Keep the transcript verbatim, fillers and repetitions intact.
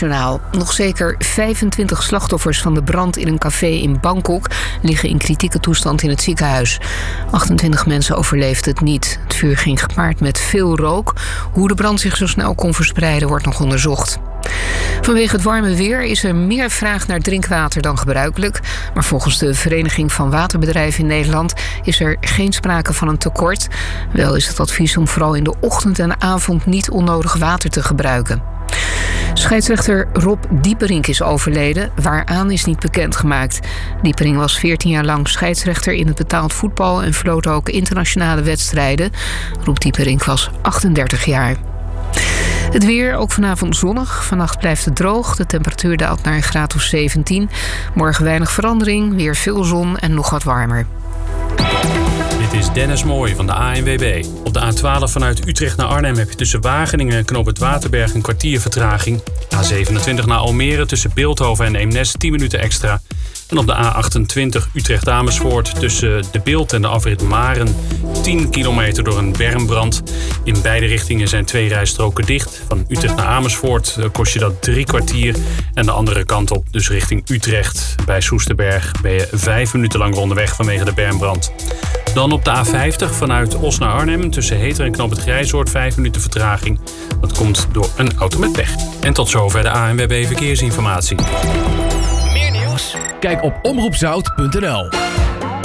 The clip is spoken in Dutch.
internationaal. Nog zeker vijfentwintig slachtoffers van de brand in een café in Bangkok liggen in kritieke toestand in het ziekenhuis. achtentwintig mensen overleefden het niet. Het vuur ging gepaard met veel rook. Hoe de brand zich zo snel kon verspreiden wordt nog onderzocht. Vanwege het warme weer is er meer vraag naar drinkwater dan gebruikelijk. Maar volgens de Vereniging van Waterbedrijven in Nederland is er geen sprake van een tekort. Wel is het advies om vooral in de ochtend en avond niet onnodig water te gebruiken. Scheidsrechter Rob Dieperink is overleden. Waaraan is niet bekendgemaakt. Dieperink was veertien jaar lang scheidsrechter in het betaald voetbal en floot ook internationale wedstrijden. Rob Dieperink was achtendertig jaar. Het weer, ook vanavond zonnig. Vannacht blijft het droog. De temperatuur daalt naar een graad of zeventien. Morgen weinig verandering, weer veel zon en nog wat warmer. Dit is Dennis Mooij van de A N W B. Op de A twaalf vanuit Utrecht naar Arnhem heb je tussen Wageningen en Knoop het Waterberg een kwartier vertraging. A zevenentwintig naar Almere tussen Bilthoven en Eemnes tien minuten extra. En op de A achtentwintig Utrecht-Amersfoort tussen de Bilt en de afrit Maren tien kilometer door een bermbrand. In beide richtingen zijn twee rijstroken dicht. Van Utrecht naar Amersfoort kost je dat drie kwartier. En de andere kant op, dus richting Utrecht. Bij Soesterberg ben je vijf minuten lang onderweg vanwege de bermbrand. Dan op de A vijftig vanuit Os naar Arnhem tussen Heter en Knoop het Grijzoord vijf minuten vertraging. Dat komt door een auto met pech. En tot zover de A N W B Verkeersinformatie. Kijk op omroep zout punt n l.